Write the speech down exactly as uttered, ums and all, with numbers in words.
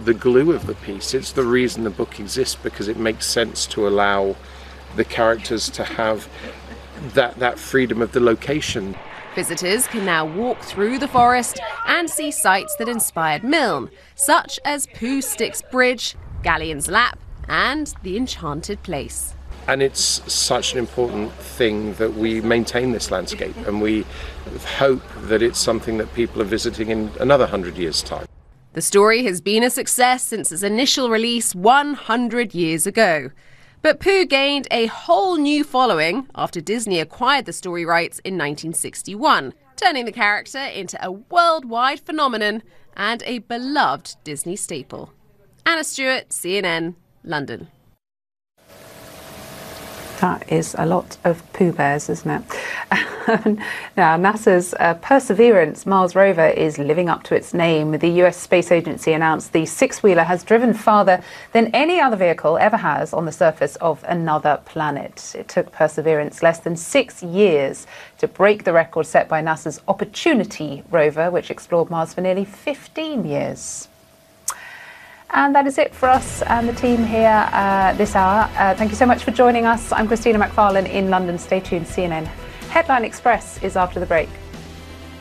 the glue of the piece. It's the reason the book exists, because it makes sense to allow the characters to have that, that freedom of the location. Visitors can now walk through the forest and see sites that inspired Milne, such as Pooh Sticks Bridge, Galleon's Lap and the Enchanted Place. And it's such an important thing that we maintain this landscape, and we hope that it's something that people are visiting in another hundred years' time. The story has been a success since its initial release one hundred years ago. But Pooh gained a whole new following after Disney acquired the story rights in nineteen sixty-one, turning the character into a worldwide phenomenon and a beloved Disney staple. Anna Stewart, C N N, London. That is a lot of Pooh Bears, isn't it? Now, NASA's uh, Perseverance Mars rover is living up to its name. The U S Space Agency announced the six-wheeler has driven farther than any other vehicle ever has on the surface of another planet. It took Perseverance less than six years to break the record set by NASA's Opportunity rover, which explored Mars for nearly fifteen years. And that is it for us and the team here uh, this hour. Uh, thank you so much for joining us. I'm Christina McFarlane in London. Stay tuned. C N N Headline Express is after the break.